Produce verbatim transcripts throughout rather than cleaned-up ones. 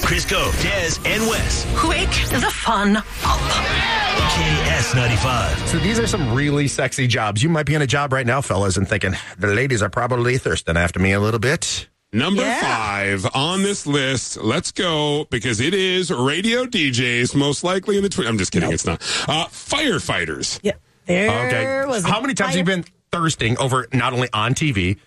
Crisco, Des, and Wes. Wake the fun up. K S ninety-five. So these are some really sexy jobs. You might be in a job right now, fellas, and thinking, the ladies are probably thirsting after me a little bit. Number Yeah. five on this list. Let's go, because it is radio D Js, most likely in the Twin. I'm just kidding. It's not. Uh, firefighters. Yeah. There Okay. was How many times have you been thirsting over not only on T V,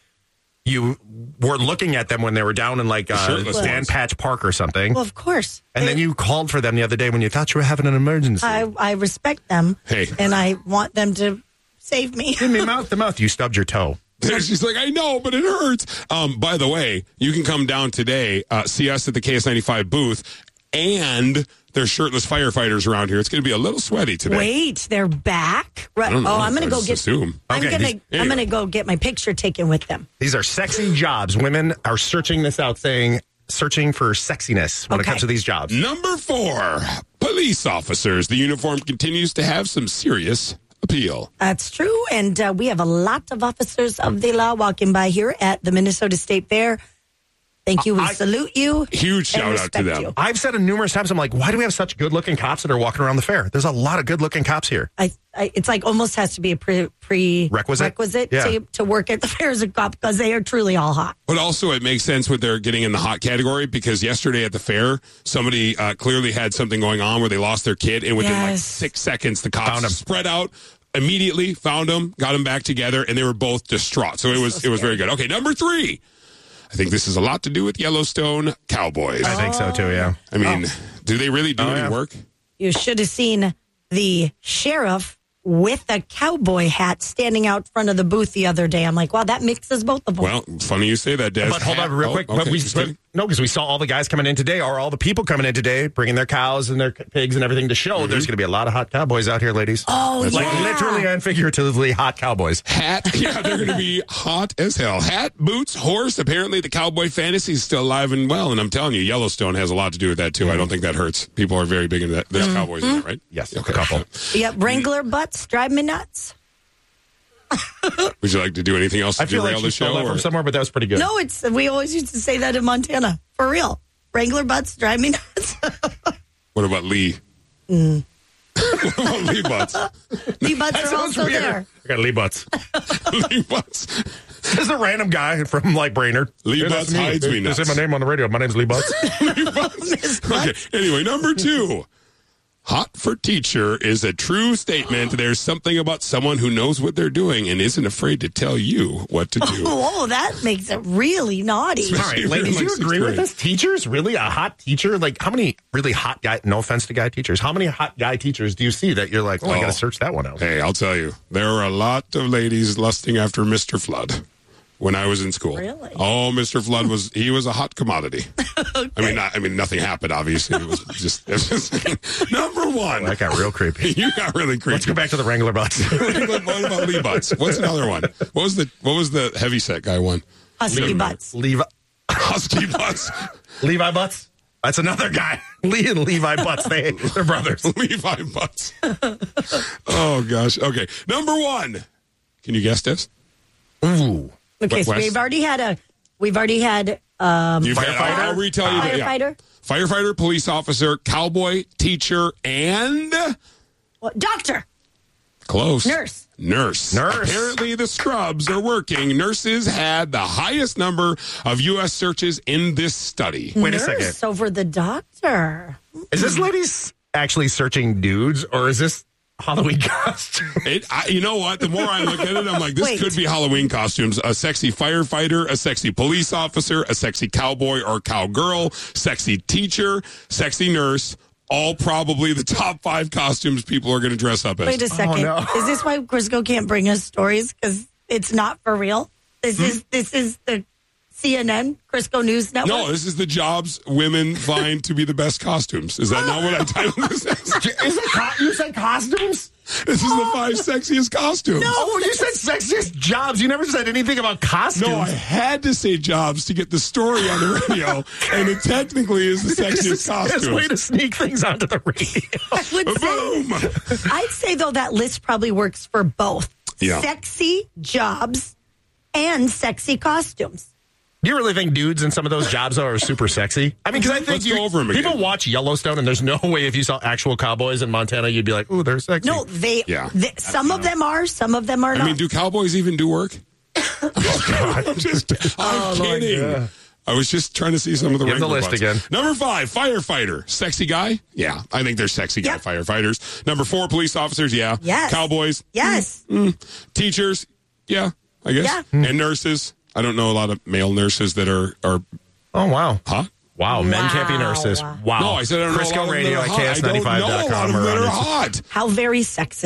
you were looking at them when they were down in like uh, Shirtless Dan ones. Patch Park or something, Well, of course. and They- then you called for them the other day when you thought you were having an emergency. I, I respect them. Hey. And I want them to save me. Give me mouth to mouth. You stubbed your toe. She's like, I know, but it hurts. Um, by the way, you can come down today, uh, see us at the K S ninety-five booth, and there's shirtless firefighters around here. It's going to be a little sweaty today. Wait, they're back? Right. I don't know. Oh, I'm going I to go just get. assume. I'm Okay, going these- to. there I'm you going to go get my picture taken with them. These are sexy jobs. Women are searching this out, saying searching for sexiness when it Okay. comes to these jobs. Number four, police officers. The uniform continues to have some serious appeal. That's true, and uh, we have a lot of officers of the law walking by here at the Minnesota State Fair. Thank you. We I- salute you. Huge and shout out to respect them. you. I've said it numerous times. I'm like, why do we have such good-looking cops that are walking around the fair? There's a lot of good-looking cops here. I, I, it's like almost has to be a pre, pre Requisite? requisite Yeah. to, to work at the fair as a cop because they are truly all hot. But also, it makes sense when they're getting in the hot category, because yesterday at the fair, somebody uh, clearly had something going on where they lost their kid, and within like Yes. six seconds, the cops Found him. spread out, immediately found them, got them back together, and they were both distraught. So it was it was very good. Okay, number three. I think this has a lot to do with Yellowstone cowboys. I think so too. Yeah. I mean, do they really do Oh, any yeah. work? You should have seen the sheriff with a cowboy hat standing out front of the booth the other day. I'm like, wow, that mixes both of them. Well, funny you say that, Des. But hold on, real Oh, quick. okay, but we just but, kidding. no, because we saw all the guys coming in today, or all the people coming in today, bringing their cows and their pigs and everything to show. There's going to be a lot of hot cowboys out here, ladies. oh, like yeah. literally and figuratively hot cowboys. Hat, yeah, they're going to be hot as hell. Hat, boots, horse. Apparently, the cowboy fantasy is still alive and well. And I'm telling you, Yellowstone has a lot to do with that, too. I don't think that hurts. People are very big into that. There's cowboys in there, right? Yes, Okay. a couple. Yep, Wrangler butts drive me nuts. Would you like to do anything else to I feel derail like the you stole show? that or- from somewhere, but that was pretty good. No, it's we always used to say that in Montana. For real. Wrangler butts drive me nuts. What about Lee? Mm. What about Lee Butts? The butts That are sounds also weird. there. I got Lee Butts. Lee Butts. This is a random guy from like Brainerd. Lee Hey, Butts that's hides me They say nuts. my name on the radio. My name's Lee Butts. Lee Butts. Miss Okay. Butts. Anyway, number two. Hot for teacher is a true statement. There's something about someone who knows what they're doing and isn't afraid to tell you what to do. Oh, that makes it really naughty. All right, You're ladies, like you sixth agree with grade. this? Teachers? Really? A hot teacher? Like, how many really hot guy, no offense to guy teachers, how many hot guy teachers do you see that you're like, oh, I Oh. got to search that one out? Hey, I'll tell you, there were a lot of ladies lusting after Mister Flood when I was in school. Really? Oh, Mister Flood was he was a hot commodity. I mean, not, I mean, nothing happened. Obviously, it was just, it was just number one. That got real creepy. You got really creepy. Let's go back to the Wrangler Butts. What about Lee Butts? What's another one? What was the what was the heavy set guy one? Husky butts. Levi, Husky Butts. Levi Butts? That's another guy. Lee and Levi Butts. They, they're brothers. Levi Butts. Oh gosh. Okay. Number one. Can you guess this? Ooh. Okay, so Wes? we've already had a we've already had um You've had, Firefighter? I'll retell you. that, yeah. firefighter. Firefighter, police officer, cowboy, teacher, and What, doctor. close. Nurse. Nurse. Nurse. Apparently, the scrubs are working. Nurses had the highest number of U S searches in this study. Wait a Nurse second. over the doctor. Is this lady's actually searching dudes, or is this Halloween costume? It, I, you know what? The more I look at it, I'm like, this Wait. could be Halloween costumes. A sexy firefighter, a sexy police officer, a sexy cowboy or cowgirl, sexy teacher, sexy nurse. All probably the top five costumes people are going to dress up as. Wait a second. no. Is this why Crisco can't bring us stories? Because it's not for real? This is this is the C N N, Crisco News Network? No, this is the jobs women find to be the best costumes. Is that not what I titled this as? Is it co- you said costumes? This is the five sexiest costumes. Oh, you said sexiest jobs. You never said anything about costumes. No, I had to say jobs to get the story on the radio, and it technically is the This sexiest is the best costume. way to sneak things onto the radio. I would say, Boom! I'd say, though, that list probably works for both Yeah. sexy jobs and sexy costumes. Do you really think dudes in some of those jobs are super sexy? I mean, because I think Let's you, go over 'em again. people watch Yellowstone, and there's no way if you saw actual cowboys in Montana, you'd be like, "Ooh, they're sexy." No, they. Yeah. they some of them are. Some of them are I not. mean, do cowboys even do work? I'm just, I'm kidding. I was just trying to see some of the Give the Wrangler list butts. again. Number five, firefighter. Sexy guy? Yeah, I think they're sexy guy Yep. firefighters. Number four, police officers. Yeah. Yes. Cowboys. Yes. Teachers. Yeah, I guess. Yeah. And nurses. I don't know a lot of male nurses that are, are Oh wow, huh? wow, men Wow. can't be nurses. Wow. No, I said I don't know a lot Crisco of them that Radio are at hot. K S I don't ninety-five know dot a lot com of them or that on are Insta- hot. How very sexist.